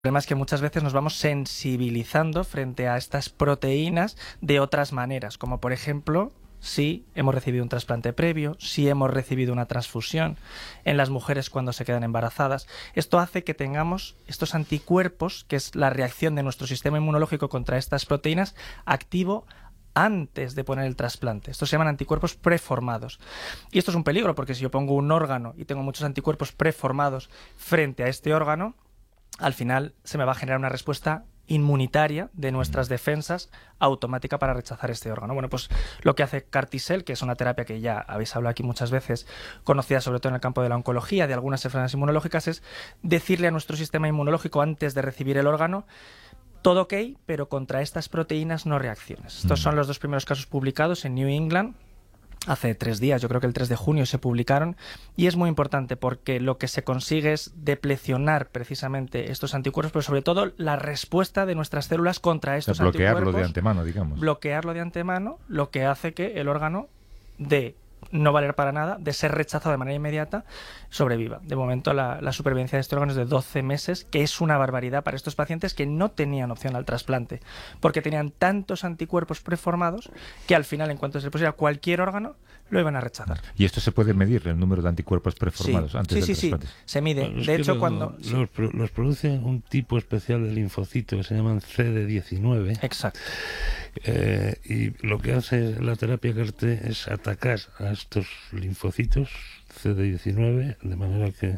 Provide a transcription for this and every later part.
El problema es que muchas veces nos vamos sensibilizando frente a estas proteínas de otras maneras, como por ejemplo si hemos recibido un trasplante previo, si hemos recibido una transfusión, en las mujeres cuando se quedan embarazadas. Esto hace que tengamos estos anticuerpos, que es la reacción de nuestro sistema inmunológico contra estas proteínas, activo antes de poner el trasplante. Estos se llaman anticuerpos preformados. Y esto es un peligro, porque si yo pongo un órgano y tengo muchos anticuerpos preformados frente a este órgano, al final se me va a generar una respuesta inmunitaria de nuestras defensas automática para rechazar este órgano. Bueno, pues lo que hace CAR-T-cell, que es una terapia que ya habéis hablado aquí muchas veces, conocida sobre todo en el campo de la oncología, de algunas enfermedades inmunológicas, es decirle a nuestro sistema inmunológico antes de recibir el órgano: todo ok, pero contra estas proteínas no reacciones. Estos son los dos primeros casos publicados en New England. Hace 3 días, yo creo que el 3 de junio se publicaron, y es muy importante porque lo que se consigue es deplecionar precisamente estos anticuerpos, pero sobre todo la respuesta de nuestras células contra estos bloquearlo anticuerpos. de antemano, digamos. Bloquearlo de antemano, lo que hace que el órgano de no valer para nada, de ser rechazado de manera inmediata, sobreviva. De momento la supervivencia de este órgano es de 12 meses, que es una barbaridad para estos pacientes que no tenían opción al trasplante, porque tenían tantos anticuerpos preformados que al final, en cuanto se le pusiera cualquier órgano, lo iban a rechazar. ¿Y esto se puede medir, el número de anticuerpos preformados antes del trasplante? Sí, se mide. Bueno, de hecho, cuando... los produce un tipo especial de linfocito que se llaman CD19. Exacto. Y lo que hace la terapia CAR-T es atacar a estos linfocitos CD19 de manera que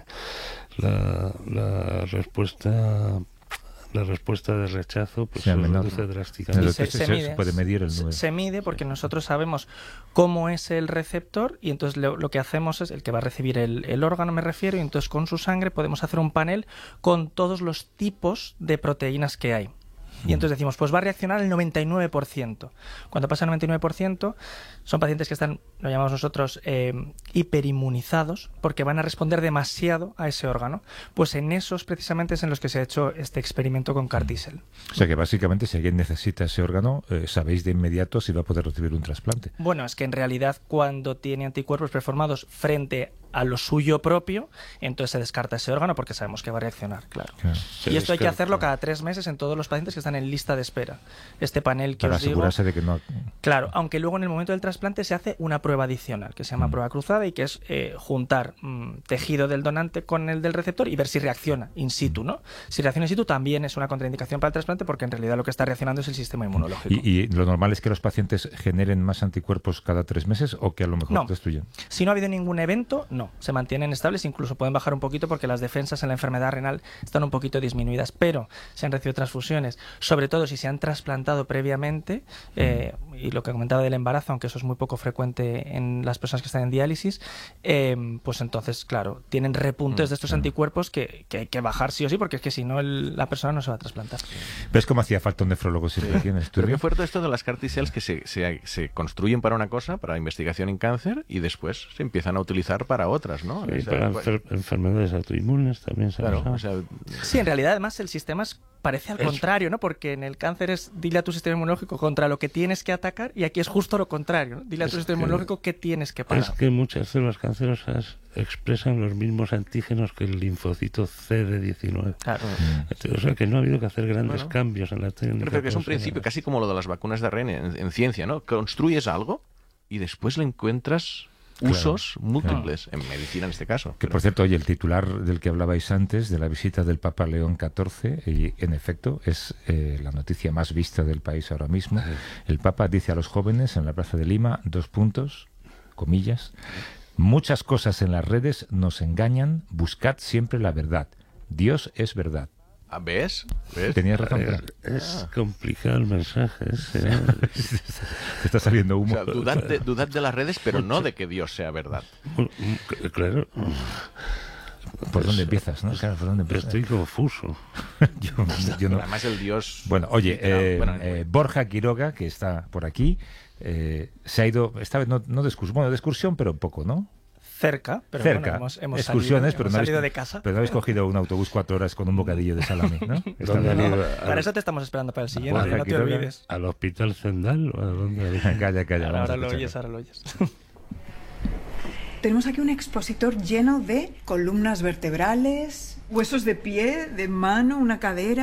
la respuesta de rechazo pues se reduce drásticamente. Se puede medir el número. Se mide porque nosotros sabemos cómo es el receptor, y entonces lo que hacemos es, el que va a recibir el órgano me refiero, y entonces con su sangre podemos hacer un panel con todos los tipos de proteínas que hay. Y entonces decimos, pues va a reaccionar el 99%. Cuando pasa el 99%, son pacientes que están, lo llamamos nosotros, hiperinmunizados, porque van a responder demasiado a ese órgano. Pues en esos precisamente es en los que se ha hecho este experimento con CAR-T-cell. O sea que básicamente, si alguien necesita ese órgano, sabéis de inmediato si va a poder recibir un trasplante. Bueno, es que en realidad cuando tiene anticuerpos preformados frente a lo suyo propio, entonces se descarta ese órgano porque sabemos que va a reaccionar, claro. Y esto hay que hacerlo cada 3 meses en todos los pacientes que están en lista de espera. Este panel que para os digo, asegurarse de que no... Claro, aunque luego en el momento del trasplante se hace una prueba adicional, que se llama prueba cruzada, y que es juntar tejido del donante con el del receptor y ver si reacciona in situ, ¿no? Si reacciona in situ también es una contraindicación para el trasplante, porque en realidad lo que está reaccionando es el sistema inmunológico. ¿Y lo normal es que los pacientes generen más anticuerpos cada 3 meses o que a lo mejor destruyen? Si no ha habido ningún evento, no. Se mantienen estables, incluso pueden bajar un poquito porque las defensas en la enfermedad renal están un poquito disminuidas, pero se han recibido transfusiones, sobre todo si se han trasplantado previamente, y lo que comentaba del embarazo, aunque eso es muy poco frecuente en las personas que están en diálisis, pues entonces, claro, tienen repuntes de estos anticuerpos que hay que bajar sí o sí, porque es que si no la persona no se va a trasplantar. ¿Ves cómo hacía falta un nefrólogo siempre aquí en el estudio? Pero qué fuerte esto de las CAR-T-cells que se construyen para una cosa, para investigación en cáncer, y después se empiezan a utilizar para otras, ¿no? Y para enfermedades autoinmunes también se Sí, en realidad además el sistema parece al contrario, ¿no? Porque en el cáncer es dile a tu sistema inmunológico contra lo que tienes que atacar, y aquí es justo lo contrario, ¿no? Dile a tu sistema inmunológico qué tienes que parar. Es que muchas células cancerosas expresan los mismos antígenos que el linfocito CD19. Claro. O sea que no ha habido que hacer grandes cambios en la técnica. Creo que es un principio casi como lo de las vacunas de ARN en ciencia, ¿no? Construyes algo y después le encuentras usos múltiples, en medicina en este caso. Que por cierto, oye, el titular del que hablabais antes, de la visita del Papa León XIV, y en efecto es la noticia más vista del país ahora mismo. El Papa dice a los jóvenes en la Plaza de Lima, comillas, muchas cosas en las redes nos engañan, buscad siempre la verdad. Dios es verdad. ¿Ves? Tenías razón. Es complicado el mensaje ese. Te está saliendo humo. O sea, dudad de las redes, pero no de que Dios sea verdad. Claro. ¿Por dónde empiezas, no? Claro, ¿por dónde empiezas? Estoy confuso. yo no. Además el Dios... Bueno, oye, Borja Quiroga, que está por aquí, se ha ido, esta vez no de excursión, pero un poco, ¿no? Cerca, pero cerca. Bueno, hemos excursiones, salido, pero no de casa. Pero no habéis cogido un autobús 4 horas con un bocadillo de salami, ¿no? Para eso te estamos esperando para el siguiente, no te olvides. ¿Al Hospital Zendal o a dónde? Calla. Ahora lo oyes. Tenemos aquí un expositor lleno de columnas vertebrales, huesos de pie, de mano, una cadera.